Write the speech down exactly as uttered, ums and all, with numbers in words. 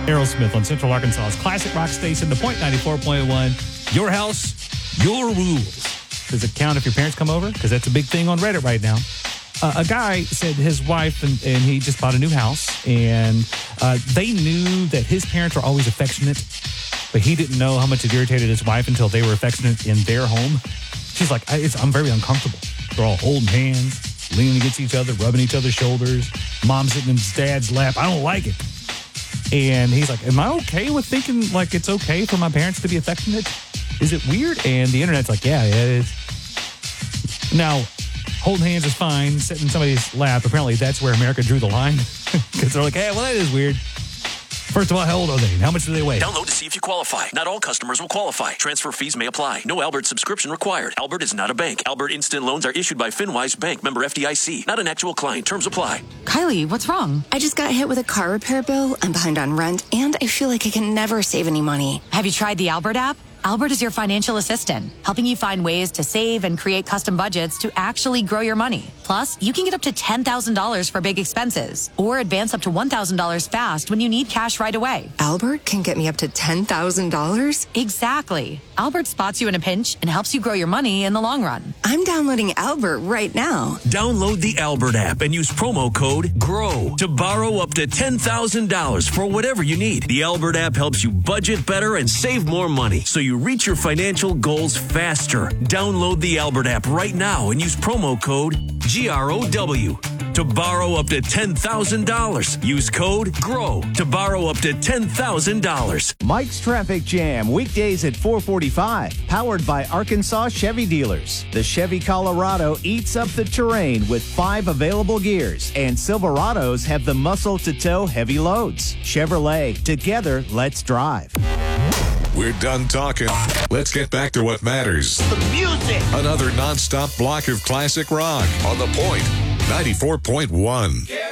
Aerosmith on Central Arkansas's classic rock station, The Point ninety-four point one. Your house, your rules. Does it count if your parents come over? Because that's a big thing on Reddit right now. Uh, a guy said his wife and, and he just bought a new house, and uh, they knew that his parents were always affectionate, but he didn't know how much it irritated his wife until they were affectionate in their home. She's like, I, it's, I'm very uncomfortable. They're all holding hands, leaning against each other, rubbing each other's shoulders. Mom sitting in his dad's lap. I don't like it. And he's like, am I okay with thinking like it's okay for my parents to be affectionate? Is it weird? And the internet's like, yeah, yeah, it is. Now, holding hands is fine. Sitting in somebody's lap, apparently that's where America drew the line. Because they're like, hey, well, that is weird. First of all, how old are they? How much do they weigh? Download to see if you qualify. Not all customers will qualify. Transfer fees may apply. No Albert subscription required. Albert is not a bank. Albert Instant Loans are issued by FinWise Bank, member F D I C. Not an actual client. Terms apply. Kylie, what's wrong? I just got hit with a car repair bill. I'm behind on rent, and I feel like I can never save any money. Have you tried the Albert app? Albert is your financial assistant, helping you find ways to save and create custom budgets to actually grow your money. Plus, you can get up to ten thousand dollars for big expenses or advance up to one thousand dollars fast when you need cash right away. Albert can get me up to ten thousand dollars? Exactly. Albert spots you in a pinch and helps you grow your money in the long run. I'm downloading Albert right now. Download the Albert app and use promo code GROW to borrow up to ten thousand dollars for whatever you need. The Albert app helps you budget better and save more money so you reach your financial goals faster. Download the Albert app right now and use promo code G R O W to borrow up to ten thousand dollars. Use code GROW to borrow up to ten thousand dollars. Mike's Traffic Jam, weekdays at four forty-five, powered by Arkansas Chevy Dealers. The Chevy Colorado eats up the terrain with five available gears, and Silverados have the muscle to tow heavy loads. Chevrolet, together, let's drive. We're done talking. Let's get back to what matters. The music. Another nonstop block of classic rock on The Point ninety-four point one. Yeah.